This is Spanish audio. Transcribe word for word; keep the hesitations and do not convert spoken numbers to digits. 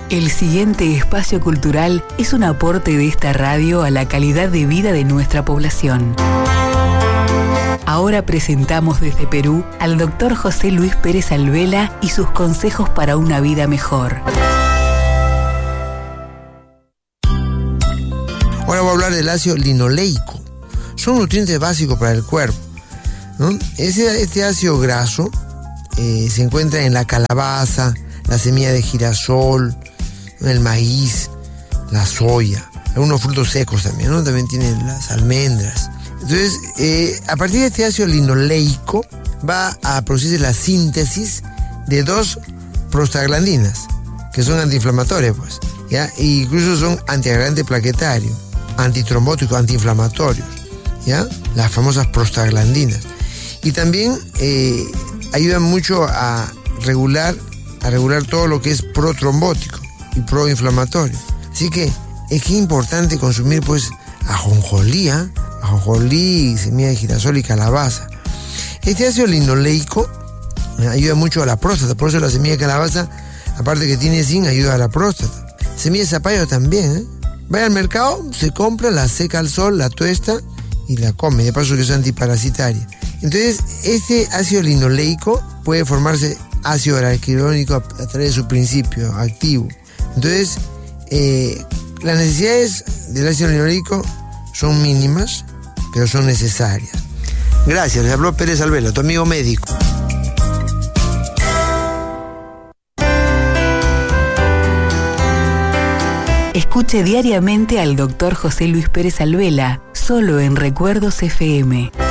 El siguiente espacio cultural es un aporte de esta radio a la calidad de vida de nuestra población. Ahora presentamos desde Perú al doctor José Luis Pérez Alvela y sus consejos para una vida mejor. Ahora voy a hablar del ácido linoleico. Son nutrientes básicos para el cuerpo, ¿no? Ese, este ácido graso eh, se encuentra en la calabaza, la semilla de girasol, el maíz, la soya, algunos frutos secos también, ¿no? También tienen las almendras. Entonces, eh, a partir de este ácido linoleico va a producirse la síntesis de dos prostaglandinas, que son antiinflamatorias, pues, ¿ya? E incluso son antiagregantes plaquetarios, antitrombóticos, antiinflamatorios, ¿ya? Las famosas prostaglandinas. Y también eh, ayudan mucho a regular, a regular todo lo que es protrombótico y proinflamatorio. Así que es que es importante consumir, pues, ajonjolí, ¿eh? ajonjolí, semilla de girasol y calabaza. Este ácido linoleico ayuda mucho a la próstata, por eso la semilla de calabaza, aparte que tiene zinc, ayuda a la próstata. Semilla de zapallo también, ¿eh? Vaya al mercado, se compra, la seca al sol, la tuesta y la come, de paso que es antiparasitaria. Entonces, este ácido linoleico puede formarse ácido araquirónico a, a través de su principio activo. Entonces, eh, las necesidades del ácido linoleico son mínimas, pero son necesarias. Gracias, les habló Pérez Alvela, tu amigo médico. Escuche diariamente al doctor José Luis Pérez Alvela, solo en Recuerdos F M.